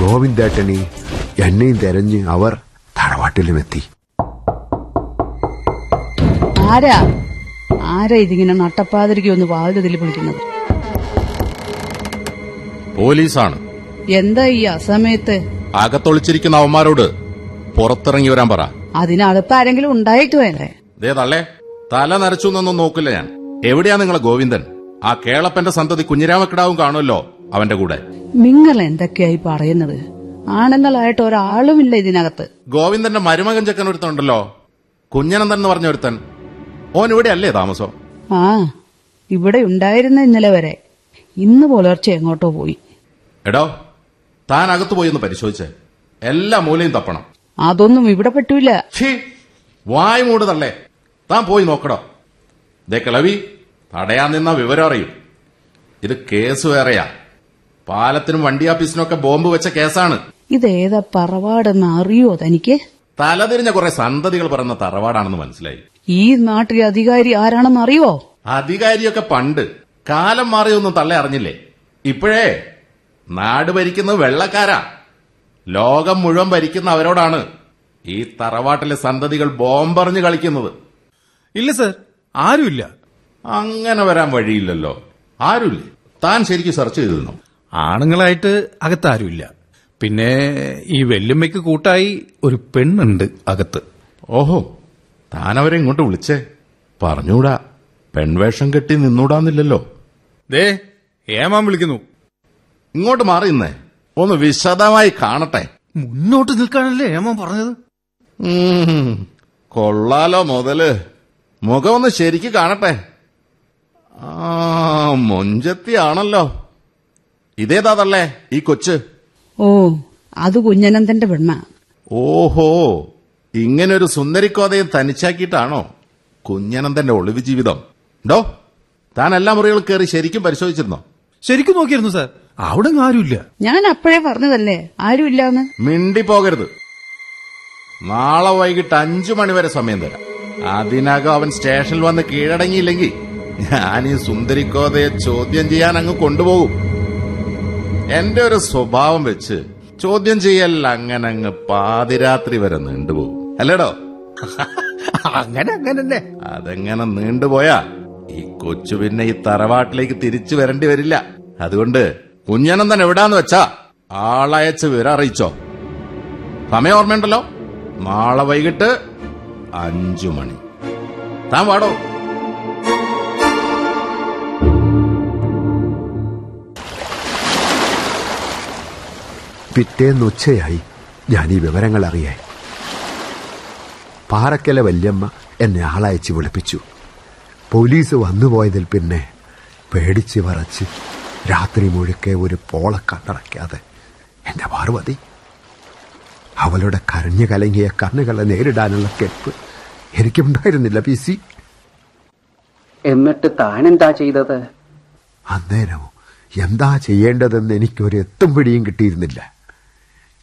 ഗോവിന്ദേട്ടനെ എന്നെയും തെരഞ്ഞ് അവർ തറവാട്ടിലുമെത്തി. ആരാ ഇതിങ്ങനെ നട്ടപ്പാതിരിക്ക് ഒന്ന് വാതിൽ വിളിക്കുന്നത്? പോലീസാണ്. എന്താ ഈ അസമയത്ത്? അകത്തൊളിച്ചിരിക്കുന്ന അവന്മാരോട് പുറത്തിറങ്ങി വരാൻ പറ. അതിനകത്ത് ആരെങ്കിലും ഉണ്ടായിട്ട് വേണ്ടേ? ദേ തള്ളേ, തല നരച്ചു എന്നൊന്നും നോക്കില്ല ഞാൻ. എവിടെയാ നിങ്ങളെ ഗോവിന്ദൻ? ആ കേളപ്പന്റെ സന്തതി കുഞ്ഞിരാമക്കിടാവും കാണുമല്ലോ അവന്റെ കൂടെ. നിങ്ങൾ എന്തൊക്കെയായി പറയുന്നത്? ആണുങ്ങളായിട്ട് ഒരാളുമില്ല ഇതിനകത്ത്. ഗോവിന്ദന്റെ മരുമകൻ ചെക്കൻ ഒരുത്തനുണ്ടല്ലോ, കുഞ്ഞനന്ദൻ എന്ന് പറഞ്ഞ ഒരുത്തൻ. ഓൻ ഇവിടെ അല്ലേ താമസം? ആ, ഇവിടെ ഉണ്ടായിരുന്ന ഇന്നലെ വരെ. ഇന്ന് പുലർച്ചെ എങ്ങോട്ടോ പോയി. എടോ, താൻ അകത്ത് പോയി ഒന്ന് പരിശോധിച്ചേ. എല്ലാ മൂലയും തപ്പണം. അതൊന്നും ഇവിടെ പറ്റൂല. വായ് മൂട് തള്ളേ, താൻ പോയി നോക്കടോ. ദേ കിളവി, തടയാൻ നിന്ന വിവരം അറിയും. ഇത് കേസ് വേറെയാ. പാലത്തിനും വണ്ടി ആഫീസിനൊക്കെ ബോംബ് വെച്ച കേസാണ്. ഇതേതാ തറവാടെന്ന് അറിയോ തനിക്ക്? തലതിരിഞ്ഞ കുറെ സന്തതികൾ പറയുന്ന തറവാടാണെന്ന് മനസ്സിലായി. ഈ നാട്ടിലെ അധികാരി ആരാണെന്ന് അറിയോ? അധികാരിയൊക്കെ പണ്ട്. കാലം മാറിയൊന്നും തള്ളെ അറിഞ്ഞില്ലേ? ഇപ്പോഴേ നാട് ഭരിക്കുന്നത് വെള്ളക്കാരാ. ലോകം മുഴുവൻ ഭരിക്കുന്ന അവരോടാണ് ഈ തറവാട്ടിലെ സന്തതികൾ ബോംബെറിഞ്ഞ് കളിക്കുന്നത്. ഇല്ല സർ, ആരുമില്ല. അങ്ങനെ വരാൻ വഴിയില്ലല്ലോ. ആരുമില്ലേ? താൻ ശരിക്കും സെർച്ച് ചെയ്തിരുന്നു? ആണുങ്ങളായിട്ട് അകത്താരുമില്ല. പിന്നെ ഈ വെല്ലുമ്മയ്ക്ക് കൂട്ടായി ഒരു പെണ്ണുണ്ട് അകത്ത്. ഓഹോ, താൻ അവരെ ഇങ്ങോട്ട് വിളിച്ചേ. പറഞ്ഞൂടാ, പെൺവേഷം കെട്ടി നിന്നൂടാന്നില്ലല്ലോ. ദേ ഏമാൻ വിളിക്കുന്നു. ഇങ്ങോട്ട് മാറി നിന്നേ, ഒന്ന് വിശദമായി കാണട്ടെ. മുന്നോട്ട് നിൽക്കാനല്ലേ ഏമാൻ പറഞ്ഞത്? കൊള്ളാലോ മുതല്. മുഖം ഒന്ന് ശരിക്ക് കാണട്ടെ. മൊഞ്ചത്തിയാണല്ലോ. ഇതേതാതല്ലേ ഈ കൊച്ച്? ഓ, അത് കുഞ്ഞനന്ദന്റെ പെണ്ണ. ഓഹോ, ഇങ്ങനൊരു സുന്ദരിക്കോതയും തനിച്ചാക്കിയിട്ടാണോ കുഞ്ഞനന്ദന്റെ ഒളിവ് ജീവിതം? ഡോ, താൻ എല്ലാ മുറികളും കയറി ശരിക്കും പരിശോധിച്ചിരുന്നോ? ശരിക്കും നോക്കിയിരുന്നു സാർ, അവിടെ ആരുമില്ല. ഞാൻ അപ്പോഴേ പറഞ്ഞതല്ലേ ആരുമില്ലാന്ന്. മിണ്ടി പോകരുത്. നാളെ വൈകിട്ട് 5 മണിവരെ സമയം തരാം. അതിനകം അവൻ സ്റ്റേഷനിൽ വന്ന് കീഴടങ്ങിയില്ലെങ്കിൽ ഞാൻ ഈ സുന്ദരിക്കോതയെ ചോദ്യം ചെയ്യാൻ അങ്ങ് കൊണ്ടുപോകും. എന്റെ ഒരു സ്വഭാവം വെച്ച് ചോദ്യം ചെയ്യൽ അങ്ങനെ അങ്ങ് പാതിരാത്രി വരെ നീണ്ടുപോകും, അല്ലേടോ? അങ്ങനെ അതെങ്ങനെ നീണ്ടുപോയാ ഈ കൊച്ചു പിന്നെ ഈ തറവാട്ടിലേക്ക് തിരിച്ചു വരേണ്ടി വരില്ല. അതുകൊണ്ട് കുഞ്ഞനന്ദൻ എവിടാന്ന് വെച്ചാ ആളയച്ച് വിവരം അറിയിച്ചോ. സമയം ഓർമ്മയുണ്ടല്ലോ, നാളെ വൈകിട്ട് 5 മണി. താൻ വാടോ. പിറ്റേന്ന് ഉച്ചയായി ഞാൻ ഈ വിവരങ്ങൾ അറിയാൻ. പാറക്കല വല്യമ്മ എന്നെ ആളയച്ച് വിളിപ്പിച്ചു. പോലീസ് വന്നുപോയതിൽ പിന്നെ പേടിച്ച് വറച്ച് രാത്രി മുഴുക്കെ ഒരു പോള കണ്ണടയ്ക്കാതെ എന്റെ പാർവതി. അവളുടെ കരഞ്ഞു കലങ്ങിയ കണ്ണുകളെ നേരിടാനുള്ള കെൽപ്പ് എനിക്കുണ്ടായിരുന്നില്ല പി സി. എന്നിട്ട് താനെന്താ ചെയ്തത്? അന്നേരം എന്താ ചെയ്യേണ്ടതെന്ന് എനിക്കൊരു എത്തും പിടിയും കിട്ടിയിരുന്നില്ല.